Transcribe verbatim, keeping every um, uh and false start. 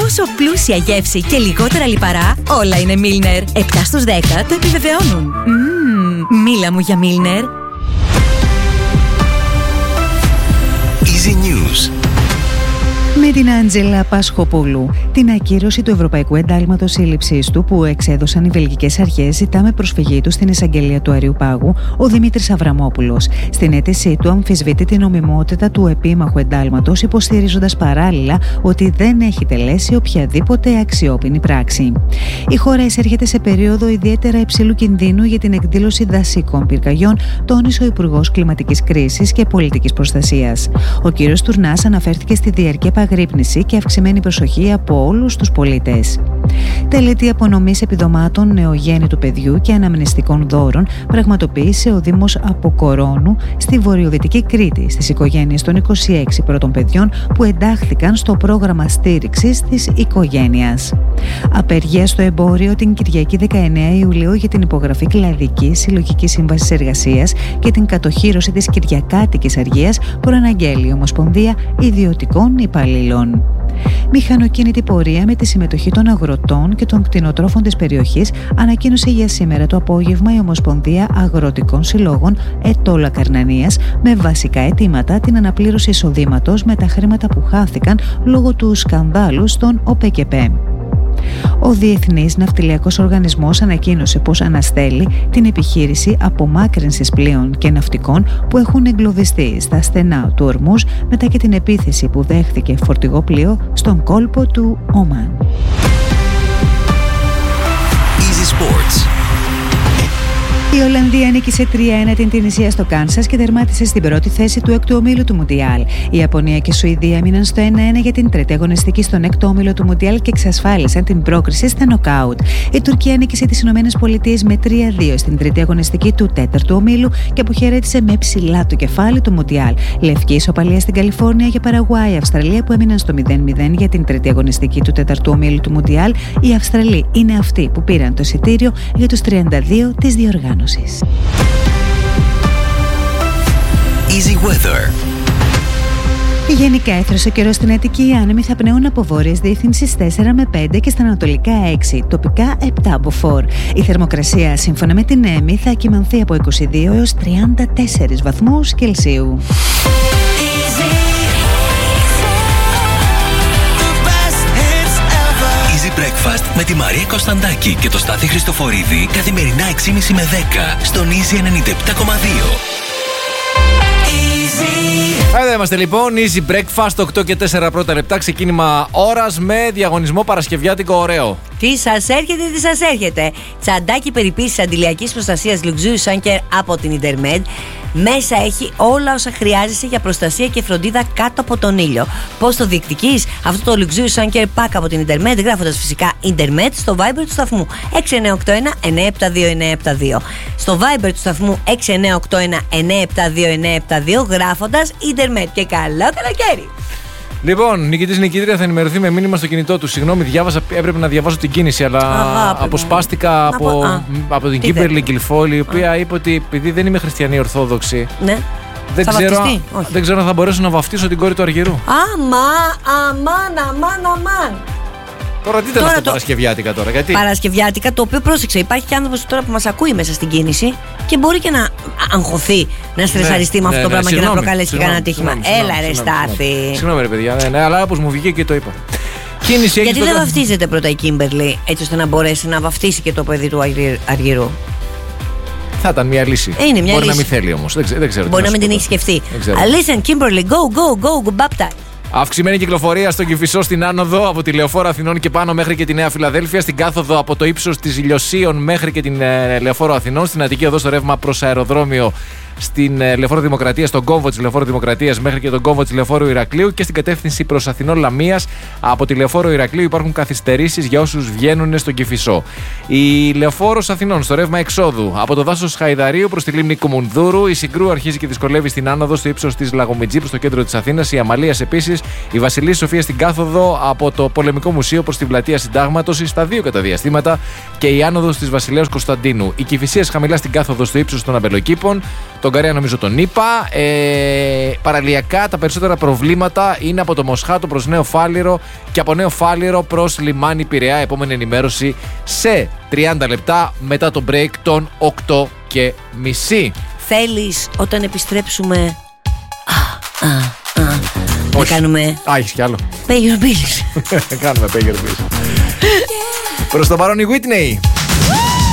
τόσο πλούσια γεύση και λιγότερα λιπαρά, όλα είναι Milner. επτά στους δέκα το επιβεβαιώνουν. Μμμ, μίλα μου για Milner. Easy News. Με την Άντζελα Πασχοπούλου. Την ακύρωση του Ευρωπαϊκού Εντάλματος Σύλληψης του που εξέδωσαν οι βελγικές αρχές ζητά με προσφυγή του στην εισαγγελία του Αριού Πάγου ο Δημήτρης Αβραμόπουλος. Στην αίτησή του αμφισβητεί την νομιμότητα του επίμαχου εντάλματος, υποστηρίζοντας παράλληλα ότι δεν έχει τελέσει οποιαδήποτε αξιόπινη πράξη. Η χώρα εισέρχεται σε περίοδο ιδιαίτερα υψηλού κινδύνου για την εκδήλωση δασικών πυρκαγιών, τόνισε ο Υπουργός Κλιματικής Κρίσης και Πολιτικής Προστασίας. Ο κ. Τουρνάς αναφέρθηκε στη διαρκή επαγρύπνηση και αυξημένη προσοχή από όλους τους πολίτες. Τελετή απονομής επιδομάτων νεογέννητου παιδιού και αναμνηστικών δώρων πραγματοποίησε ο Δήμος Αποκορώνου στη βορειοδυτική Κρήτη στις οικογένειες των είκοσι έξι πρώτων παιδιών που εντάχθηκαν στο πρόγραμμα στήριξης της οικογένειας. Απεργία στο εμπόριο την Κυριακή δεκαεννέα Ιουλίου για την υπογραφή κλαδικής συλλογικής σύμβασης εργασίας και την κατοχύρωση της κυριακάτικης αργίας προαναγγέλει η Ομοσπονδία Ιδιωτικών Υπαλλήλων. Μηχανοκίνητη πορεία με τη συμμετοχή των αγροτών και των κτηνοτρόφων της περιοχής ανακοίνωσε για σήμερα το απόγευμα η Ομοσπονδία Αγροτικών Συλλόγων Ετόλα Καρνανίας με βασικά αιτήματα την αναπλήρωση εισοδήματος με τα χρήματα που χάθηκαν λόγω του σκανδάλου στον ΟΠΕΚΕΠΕ. Ο Διεθνής Ναυτιλιακός Οργανισμός ανακοίνωσε πως αναστέλει την επιχείρηση απομάκρυνσης πλοίων και ναυτικών που έχουν εγκλωβιστεί στα στενά του Ορμούζ μετά και την επίθεση που δέχθηκε φορτηγό πλοίο στον κόλπο του Ομάν. Easy Sports. Η Ολλανδία νίκησε τρία ένα την Τινησία στο Κάνσας και τερμάτισε στην πρώτη θέση του έκτου ομίλου του Μουντιάλ. Η Ιαπωνία και η Σουηδία έμειναν στο ένα ένα για την τρίτη αγωνιστική στον έκτο όμιλο του Μουντιάλ και εξασφάλισαν την πρόκριση στα νοκάουτ. Η Τουρκία νίκησε τις Ηνωμένες Πολιτείες με τρία δύο στην τρίτη αγωνιστική του τέταρτου ομίλου και αποχαιρέτησε με ψηλά το κεφάλι του Μουντιάλ. Λευκή ισοπαλία στην Καλιφόρνια για Παραγουάη, Αυστραλία που έμειναν στο μηδέν μηδέν για την τρίτη αγωνιστική του τέταρτου ομίλου του Μουντιάλ. Οι Αυστραλοί είναι αυτοί που πήραν το εισιτήριο για τους τριάντα δύο της διοργάνωσης. Easy Weather. Γενικά έθρωσε ο καιρός στην Αττική. Οι άνεμοι θα πνέουν από βόρειες διεύθυνσης τέσσερα με πέντε και στα ανατολικά έξι, τοπικά επτά από φορ. Η θερμοκρασία σύμφωνα με την ΕΜΗ θα κυμανθεί από είκοσι δύο έως τριάντα τέσσερις βαθμούς Κελσίου. Easy Breakfast με τη Μαρία Κωνσταντάκη και το Στάθη Χριστοφορίδη καθημερινά έξι και μισή με δέκα στον Easy ενενήντα επτά κόμμα δύο. Εδώ είμαστε λοιπόν, Easy Breakfast, οκτώ και τέσσερα πρώτα λεπτά, ξεκίνημα ώρας με διαγωνισμό παρασκευιάτικο ωραίο. Τι σας έρχεται, τι σας έρχεται. Τσαντάκι περιποίησης αντιλιακής προστασίας Luxurious Anker από την Intermed. Μέσα έχει όλα όσα χρειάζεσαι για προστασία και φροντίδα κάτω από τον ήλιο. Πώς το διεκδικείς? Αυτό το Luxurious Anker Pack από την Intermed, γράφοντας φυσικά Intermed στο Viber του σταθμού έξι εννιά οκτώ ένα εννιά επτά δύο εννιά επτά δύο. Στο Viber του σταθμού έξι εννιά οκτώ ένα εννιά επτά δύο εννιά επτά δύο, γράφοντας Intermed. Και καλό καλοκαίρι! Λοιπόν, νικητής νικήτρια θα ενημερωθεί με μήνυμα στο κινητό του. Συγγνώμη, διάβασα, έπρεπε να διαβάσω την κίνηση, αλλά Αγάπη αποσπάστηκα από, από, α, από την Κίμπερλι Γκιλφόλη, η οποία α. είπε ότι επειδή δεν είμαι χριστιανή Ορθόδοξη, ναι. δεν, ξέρω, δεν ξέρω αν θα μπορέσω να βαφτίσω την κόρη του Αργυρού. Αμά, αμάν, αμάν, αμάν. Τώρα τι ήταν τώρα αυτό το... Παρασκευιάτικα τώρα, γιατί? Παρασκευιάτικα, το οποίο πρόσεξε, υπάρχει και άνθρωπος τώρα που μας ακούει μέσα στην κίνηση και μπορεί και να αγχωθεί, να στρεσαριστεί ναι, με αυτό ναι, το πράγμα ναι, και να προκαλέσει και κανένα ατύχημα. Έλα ρε Στάθη. Συγγνώμη ρε παιδιά, ναι, ναι, αλλά όπως μου βγήκε και το είπα. Κίνηση, γιατί δεν το... βαφτίζεται πρώτα η Κίμπερλι έτσι ώστε να μπορέσει να βαφτίσει και το παιδί του Αργυρού? Θα ήταν μια λύση. Είναι μια μπορεί λύση. να μην θέλει όμως. Δεν, δεν ξέρω. Μπορεί να μην την έχει σκεφτεί. Listen, Kimberly, go, go, go, go, baptize. Αυξημένη κυκλοφορία στον Κηφισό στην άνοδο από τη Λεωφόρο Αθηνών και πάνω μέχρι και τη Νέα Φιλαδέλφια. Στην κάθοδο από το ύψος της Ηλιοσίων μέχρι και την ε, Λεωφόρο Αθηνών. Στην Αττική οδό στο ρεύμα προς αεροδρόμιο στην ε, Λεωφόρο Δημοκρατίας, στον κόμβο της Λεωφόρο Δημοκρατίας μέχρι και τον κόμβο της Λεωφόρου Ηρακλείου. Και στην κατεύθυνση προς Αθηνών Λαμίας από τη Λεωφόρο Ηρακλείου υπάρχουν καθυστερήσεις για όσους βγαίνουν στον Κηφισό. Η Λεωφόρος Αθηνών στο ρεύμα εξόδου από το δάσος Χαϊδαρίου προς τη λίμνη Κουμουνδούρου. Η Συγκρού αρχίζει και δυσκολεύει στην άνοδο στο ύψος της Λαγομιτζή προς το κέντρο της Αθήνας. Η Αμαλίας επίσης. Η Βασιλής Σοφία στην κάθοδο από το Πολεμικό Μουσείο προς τη Πλατεία Συντάγματος στα δύο καταδιαστήματα και η άνοδος της Βασιλέως Κωνσταντίνου. Η Κηφισίας χαμηλά στην κάθοδο στο ύψος των Αμπελοκήπων. Τον Καρέα νομίζω τον είπα. Ε, παραλιακά τα περισσότερα προβλήματα είναι από το Μοσχάτο προς Νέο Φάληρο και από Νέο Φάληρο προς Λιμάνι Πειραιά. Επόμενη ενημέρωση σε τριάντα λεπτά μετά το break των οκτώ και μισή. Θέλεις όταν επιστρέψουμε α, α, α, να κάνουμε Α, έχεις κι άλλο. Pay your bills. Κάνουμε pay your bills. Προς το παρόν η Whitney.